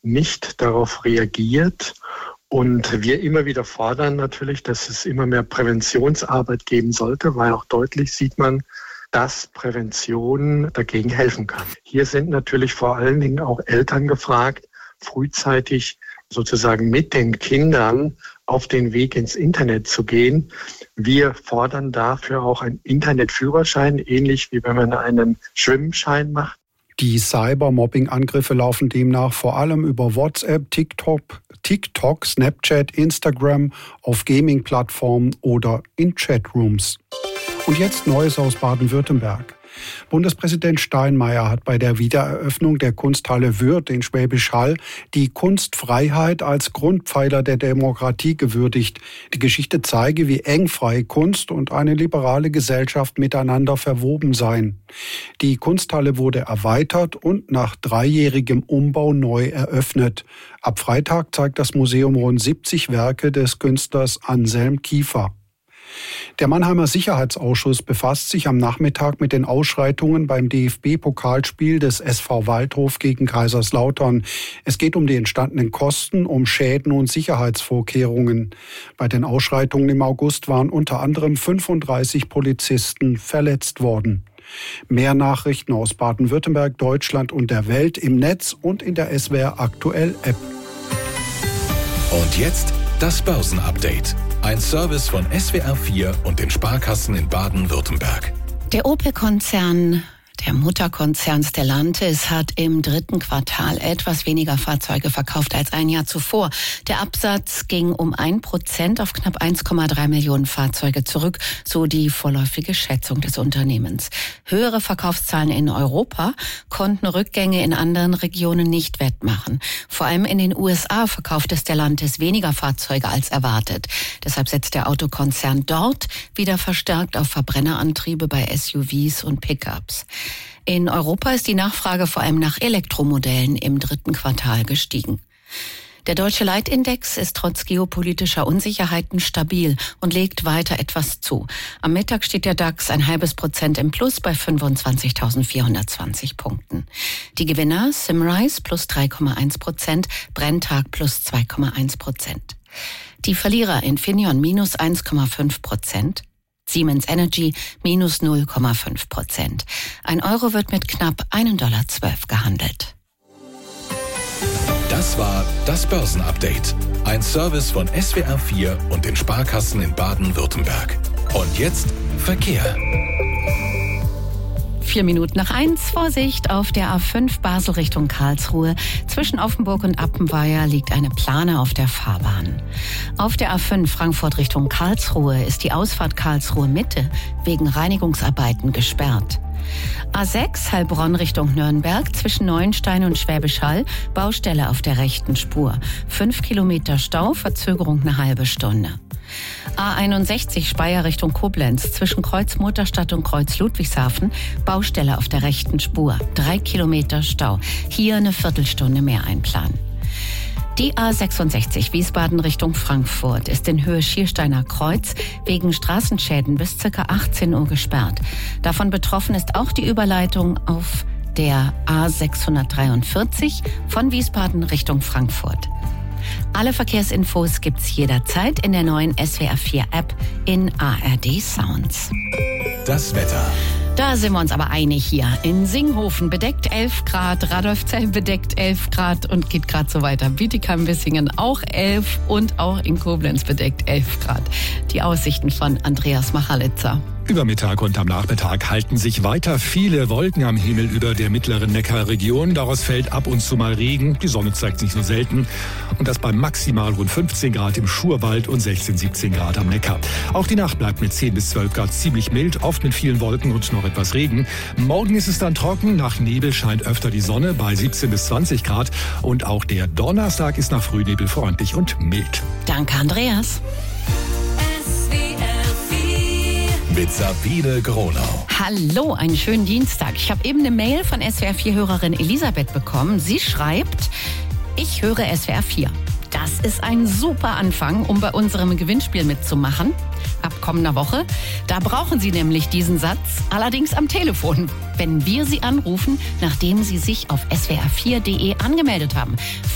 nicht darauf reagiert. Und wir immer wieder fordern natürlich, dass es immer mehr Präventionsarbeit geben sollte, weil auch deutlich sieht man, dass Prävention dagegen helfen kann. Hier sind natürlich vor allen Dingen auch Eltern gefragt, frühzeitig sozusagen mit den Kindern auf den Weg ins Internet zu gehen. Wir fordern dafür auch einen Internetführerschein, ähnlich wie wenn man einen Schwimmschein macht. Die Cybermobbing-Angriffe laufen demnach vor allem über WhatsApp, TikTok, Snapchat, Instagram, auf Gaming-Plattformen oder in Chatrooms. Und jetzt Neues aus Baden-Württemberg. Bundespräsident Steinmeier hat bei der Wiedereröffnung der Kunsthalle Würth in Schwäbisch Hall die Kunstfreiheit als Grundpfeiler der Demokratie gewürdigt. Die Geschichte zeige, wie eng freie Kunst und eine liberale Gesellschaft miteinander verwoben seien. Die Kunsthalle wurde erweitert und nach 3-jährigem Umbau neu eröffnet. Ab Freitag zeigt das Museum rund 70 Werke des Künstlers Anselm Kiefer. Der Mannheimer Sicherheitsausschuss befasst sich am Nachmittag mit den Ausschreitungen beim DFB-Pokalspiel des SV Waldhof gegen Kaiserslautern. Es geht um die entstandenen Kosten, um Schäden und Sicherheitsvorkehrungen. Bei den Ausschreitungen im August waren unter anderem 35 Polizisten verletzt worden. Mehr Nachrichten aus Baden-Württemberg, Deutschland und der Welt im Netz und in der SWR Aktuell App. Und jetzt das Börsenupdate. Ein Service von SWR4 und den Sparkassen in Baden-Württemberg. Der Opel-Konzern, der Mutterkonzern Stellantis, hat im 3. Quartal etwas weniger Fahrzeuge verkauft als ein Jahr zuvor. Der Absatz ging um 1% auf knapp 1,3 Millionen Fahrzeuge zurück, so die vorläufige Schätzung des Unternehmens. Höhere Verkaufszahlen in Europa konnten Rückgänge in anderen Regionen nicht wettmachen. Vor allem in den USA verkaufte Stellantis weniger Fahrzeuge als erwartet. Deshalb setzt der Autokonzern dort wieder verstärkt auf Verbrennerantriebe bei SUVs und Pickups. In Europa ist die Nachfrage vor allem nach Elektromodellen im 3. Quartal gestiegen. Der deutsche Leitindex ist trotz geopolitischer Unsicherheiten stabil und legt weiter etwas zu. Am Mittag steht der DAX 0,5% im Plus bei 25.420 Punkten. Die Gewinner Symrise plus 3,1%, Brenntag plus 2,1%. Die Verlierer Infineon minus 1,5%. Siemens Energy minus 0,5%. Ein Euro wird mit knapp $1,12 gehandelt. Das war das Börsenupdate. Ein Service von SWR4 und den Sparkassen in Baden-Württemberg. Und jetzt Verkehr. 1:04. Vorsicht auf der A5 Basel Richtung Karlsruhe. Zwischen Offenburg und Appenweier liegt eine Plane auf der Fahrbahn. Auf der A5 Frankfurt Richtung Karlsruhe ist die Ausfahrt Karlsruhe Mitte wegen Reinigungsarbeiten gesperrt. A6 Heilbronn Richtung Nürnberg zwischen Neuenstein und Schwäbisch Hall, Baustelle auf der rechten Spur. 5 Kilometer Stau, Verzögerung eine halbe Stunde. A61 Speyer Richtung Koblenz zwischen Kreuz Mutterstadt und Kreuz Ludwigshafen, Baustelle auf der rechten Spur. 3 Kilometer Stau, hier eine Viertelstunde mehr einplanen. Die A66 Wiesbaden Richtung Frankfurt ist in Höhe Schiersteiner Kreuz wegen Straßenschäden bis ca. 18 Uhr gesperrt. Davon betroffen ist auch die Überleitung auf der A643 von Wiesbaden Richtung Frankfurt. Alle Verkehrsinfos gibt's jederzeit in der neuen SWR4-App in ARD Sounds. Das Wetter. Da sind wir uns aber einig hier. In Singhofen bedeckt 11 Grad, Radolfzell bedeckt 11 Grad und geht gerade so weiter. Bietigheim-Bissingen auch 11 und auch in Koblenz bedeckt 11 Grad. Die Aussichten von Andreas Machalitzer. Über Mittag und am Nachmittag halten sich weiter viele Wolken am Himmel über der mittleren Neckarregion. Daraus fällt ab und zu mal Regen. Die Sonne zeigt sich nur selten. Und das bei maximal rund 15 Grad im Schurwald und 16, 17 Grad am Neckar. Auch die Nacht bleibt mit 10 bis 12 Grad ziemlich mild, oft mit vielen Wolken und noch etwas Regen. Morgen ist es dann trocken. Nach Nebel scheint öfter die Sonne bei 17 bis 20 Grad. Und auch der Donnerstag ist nach Frühnebel freundlich und mild. Danke, Andreas. Mit Sabine Gronau. Hallo, einen schönen Dienstag. Ich habe eben eine Mail von SWR4-Hörerin Elisabeth bekommen. Sie schreibt, ich höre SWR4. Das ist ein super Anfang, um bei unserem Gewinnspiel mitzumachen. Ab kommender Woche. Da brauchen Sie nämlich diesen Satz, allerdings am Telefon, wenn wir Sie anrufen, nachdem Sie sich auf swr4.de angemeldet haben.